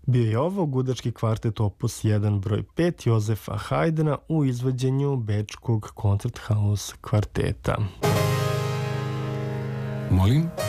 Bio je ovo gudački kvartet opus 1 broj 5 Jozefa Hajdna u izvođenju Bečkog Koncerthaus kvarteta. Molim?